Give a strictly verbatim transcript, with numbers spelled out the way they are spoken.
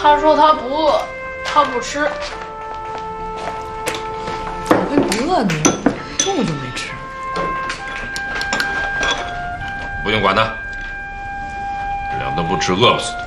他说他不饿，他不吃。 怎么会不饿呢？中午就没吃。 不用管他，这两顿不吃饿不死。